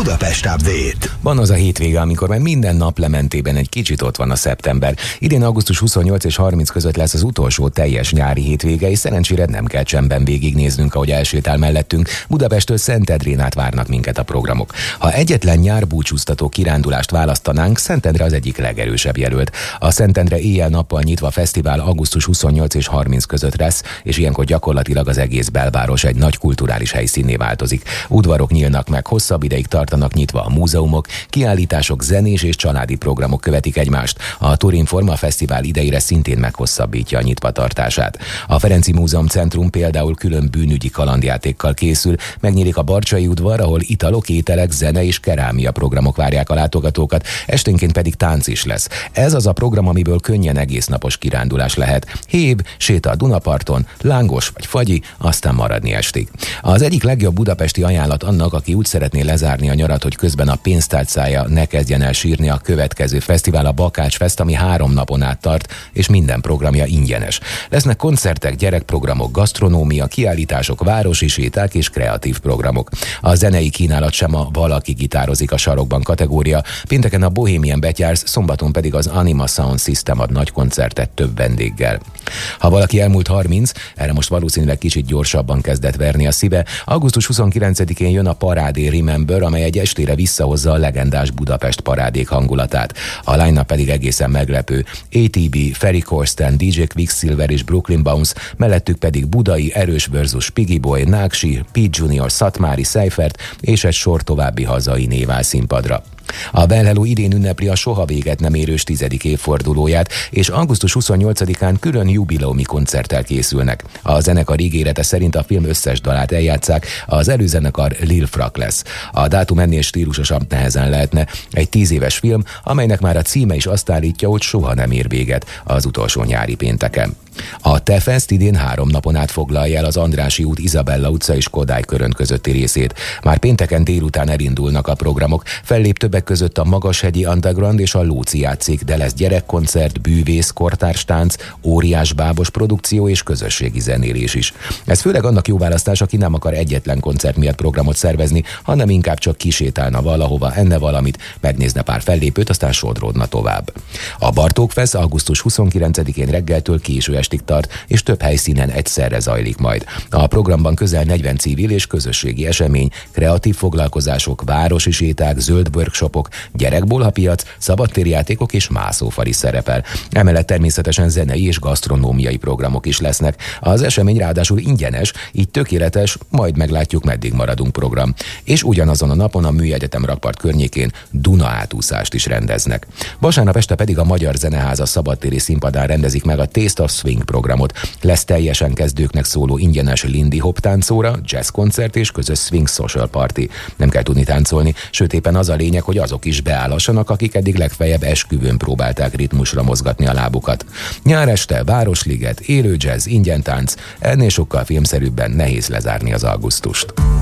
Budapest Update. Van az a hétvége, amikor már minden nap lementében egy kicsit ott van a szeptember. Idén augusztus 28 és 30 között lesz az utolsó teljes nyári hétvége, és szerencsére nem kell csendben végignéznünk, ahogy elsétál mellettünk. Budapesttől Szentendrén át várnak minket a programok. Ha egyetlen nyárbúcsúztató kirándulást választanánk, Szentendre az egyik legerősebb jelölt. A Szentendre éjjel-nappal nyitva fesztivál augusztus 28 és 30 között lesz, és ilyenkor gyakorlatilag az egész belváros egy nagy kulturális helyszínné változik. Udvarok nyílnak meg, hosszabb ideig tartanak nyitva a múzeumok, kiállítások, zenés és családi programok követik egymást. A Turinforma fesztivál idejére szintén meghosszabbítja a nyitvatartását. A Ferenci Múzeum Centrum például külön bűnügyi kalandjátékkal készül, megnyílik a Barcsay udvar, ahol italok, ételek, zene és kerámia programok várják a látogatókat, esténként pedig tánc is lesz. Ez az a program, amiből könnyen egésznapos kirándulás lehet. Héb, séta a Dunaparton, lángos vagy fagyi, aztán maradni estig. Az egyik legjobb budapesti ajánlat annak, aki úgy szeretné lezárni a nyarat, hogy közben a pénztárcája ne kezdjen el sírni, a következő fesztivál, a Bakács Fest, ami 3 napon át tart, és minden programja ingyenes. Lesznek koncertek, gyerekprogramok, gasztronómia, kiállítások, városi séták és kreatív programok. A zenei kínálat sem a valaki gitározik a sarokban kategória, pénteken a Bohemian Betyársz, szombaton pedig az Anima Sound System ad nagy koncertet több vendéggel. Ha valaki elmúlt 30, erre most valószínűleg kicsit gyorsabban kezdett verni a szíve, augusztus 29-én jön a Parádé Remember, amely egy estére visszahozza a legendás Budapest parádék hangulatát. A line-up pedig egészen meglepő. ATB, Ferry Corsten, DJ Quicksilver és Brooklyn Bounce, mellettük pedig Budai, Erős versus Piggy Boy, Náksi, Pete Junior, Szatmári, Seifert és egy sor további hazai név áll színpadra. A Well Hello idén ünnepli a soha véget nem érős 10. évfordulóját, és augusztus 28-án külön jubileumi koncerttel készülnek. A zenekar ígérete szerint a film összes dalát eljátszák, az előzenekar Lil Frak lesz. A dátum ennél stílusosabb nehezen lehetne. Egy 10 éves film, amelynek már a címe is azt állítja, hogy soha nem ér véget az utolsó nyári pénteken. A Te-Fest idén 3 napon át foglalja el az Andrássy út, Izabella utca és Kodály körön közötti részét. Már pénteken délután elindulnak a programok, fellép többek között a Magashegyi Underground és a Lóci játszik, de lesz gyerekkoncert, bűvész, kortárstánc, óriás bábos produkció és közösségi zenélés is. Ez főleg annak jó választás, aki nem akar egyetlen koncert miatt programot szervezni, hanem inkább csak kisétálna valahova, enne valamit, megnézne pár fellépőt, aztán sodródna tovább. A Bartók Fest augusztus 29-én reggeltől késő estig tart, és több helyszínen egyszerre zajlik majd. A programban közel 40 civil és közösségi esemény, kreatív foglalkozások, városi séták, zöld workshopok, gyerekbolhapiac, szabadtérjátékok és mászófal is szerepel. Emellett természetesen zenei és gasztronómiai programok is lesznek. Az esemény ráadásul ingyenes, így tökéletes, majd meglátjuk, meddig maradunk program. És ugyanazon a napon a Műegyetem rakpart környékén Duna átúszást is rendeznek. Vasárnap este pedig a Magyar Zeneháza szabadtéri színpadán rendezik meg a Taste of Swing programot. Lesz teljesen kezdőknek szóló ingyenes Lindy Hop táncóra, jazz koncert és közös swing social party. Nem kell tudni táncolni, sőt éppen az a lényeg, hogy azok is beállassanak, akik eddig legfeljebb esküvőn próbálták ritmusra mozgatni a lábukat. Nyár este, Városliget, élő jazz, ingyen tánc, ennél sokkal filmszerűbben nehéz lezárni az augusztust.